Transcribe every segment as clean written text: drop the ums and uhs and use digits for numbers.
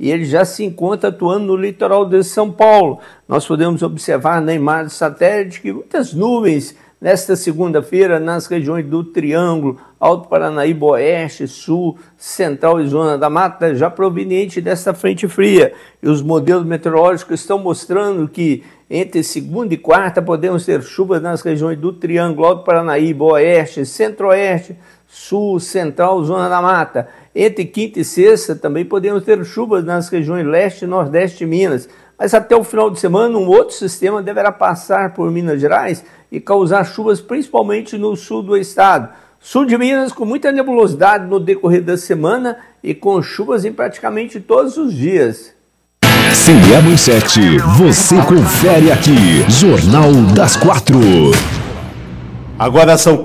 e ele já se encontra atuando no litoral de São Paulo. Nós podemos observar na imagem satélite que muitas nuvens nesta segunda-feira nas regiões do Triângulo, Alto Paranaíba, Oeste, Sul, Central e Zona da Mata, já proveniente desta frente fria. E os modelos meteorológicos estão mostrando que entre segunda e quarta podemos ter chuvas nas regiões do Triângulo, Alto Paranaíba, Oeste, Centro-Oeste, Sul, Central, Zona da Mata. Entre quinta e sexta também podemos ter chuvas nas regiões Leste, Nordeste e Minas. Mas até o final de semana um outro sistema deverá passar por Minas Gerais e causar chuvas principalmente no sul do estado. Sul de Minas com muita nebulosidade no decorrer da semana e com chuvas em praticamente todos os dias. CM 7, você confere aqui, Jornal das 4. Agora são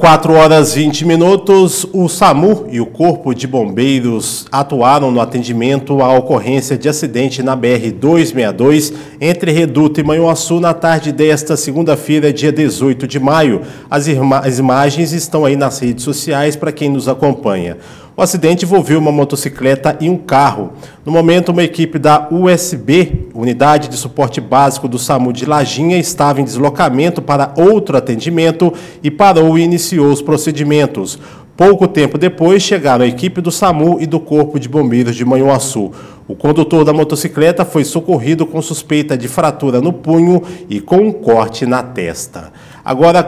4h20. O SAMU e o Corpo de Bombeiros atuaram no atendimento à ocorrência de acidente na BR-262 entre Reduto e Manhuaçu na tarde desta segunda-feira, dia 18 de maio. As imagens estão aí nas redes sociais para quem nos acompanha. O acidente envolveu uma motocicleta e um carro. No momento, uma equipe da USB, Unidade de Suporte Básico do SAMU de Lajinha, estava em deslocamento para outro atendimento e parou e iniciou os procedimentos. Pouco tempo depois, chegaram a equipe do SAMU e do Corpo de Bombeiros de Manhuaçu. O condutor da motocicleta foi socorrido com suspeita de fratura no punho e com um corte na testa. Agora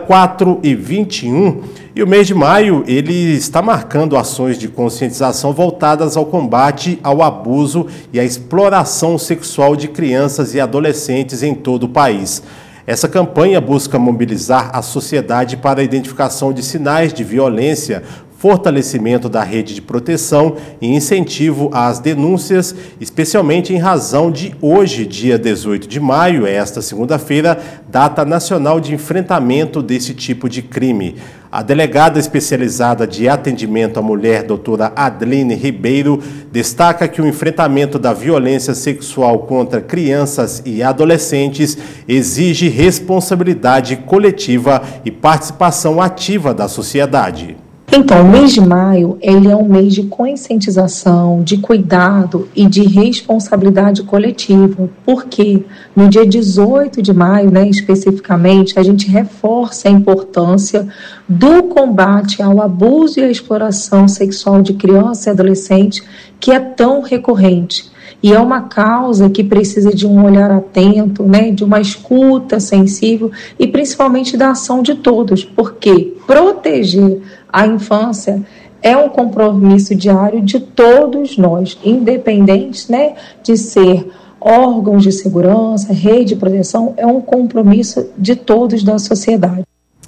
4h21 e o mês de maio ele está marcando ações de conscientização voltadas ao combate ao abuso e à exploração sexual de crianças e adolescentes em todo o país. Essa campanha busca mobilizar a sociedade para a identificação de sinais de violência, fortalecimento da rede de proteção e incentivo às denúncias, especialmente em razão de hoje, dia 18 de maio, esta segunda-feira, data nacional de enfrentamento desse tipo de crime. A delegada especializada de atendimento à mulher, doutora Adline Ribeiro, destaca que o enfrentamento da violência sexual contra crianças e adolescentes exige responsabilidade coletiva e participação ativa da sociedade. Então, o mês de maio, ele é um mês de conscientização, de cuidado e de responsabilidade coletiva, porque no dia 18 de maio, especificamente, a gente reforça a importância do combate ao abuso e à exploração sexual de criança e adolescente, que é tão recorrente. E é uma causa que precisa de um olhar atento, de uma escuta sensível e principalmente da ação de todos, porque proteger a infância é um compromisso diário de todos nós, independente de ser órgãos de segurança, rede de proteção, é um compromisso de todos da sociedade.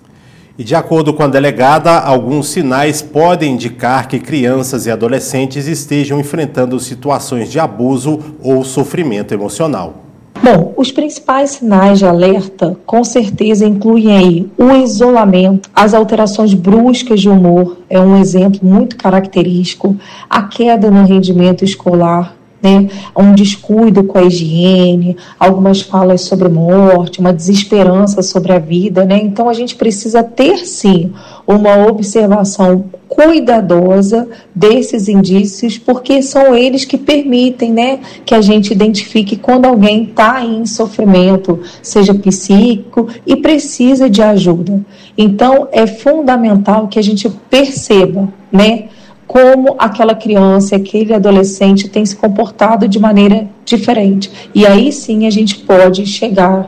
E de acordo com a delegada, alguns sinais podem indicar que crianças e adolescentes estejam enfrentando situações de abuso ou sofrimento emocional. Bom, os principais sinais de alerta com certeza incluem aí o isolamento, as alterações bruscas de humor, é um exemplo muito característico, a queda no rendimento escolar, um descuido com a higiene, algumas falas sobre morte, uma desesperança sobre a vida, Então a gente precisa ter sim uma observação cuidadosa desses indícios, porque são eles que permitem, que a gente identifique quando alguém está em sofrimento, seja psíquico, e precisa de ajuda. Então é fundamental que a gente perceba, como aquela criança, aquele adolescente tem se comportado de maneira diferente. E aí sim a gente pode chegar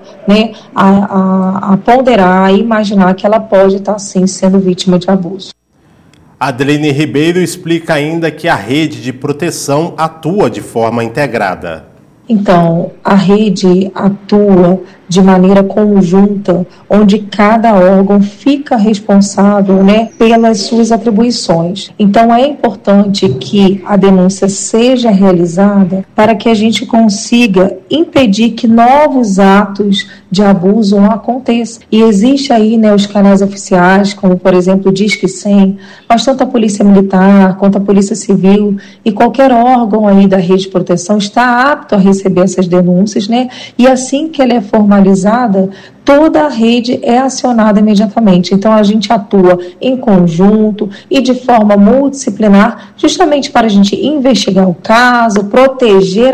a ponderar, a imaginar que ela pode estar sim sendo vítima de abuso. Adline Ribeiro explica ainda que a rede de proteção atua de forma integrada. Então, a rede atua de maneira conjunta, onde cada órgão fica responsável, pelas suas atribuições. Então, é importante que a denúncia seja realizada para que a gente consiga impedir que novos atos de abuso aconteçam. E existe aí, os canais oficiais, como, por exemplo, o Disque 100, mas tanto a Polícia Militar quanto a Polícia Civil e qualquer órgão aí da rede de proteção está apto a receber essas denúncias, E assim que ela é formalizada, toda a rede é acionada imediatamente. Então, a gente atua em conjunto e de forma multidisciplinar, justamente para a gente investigar o caso, proteger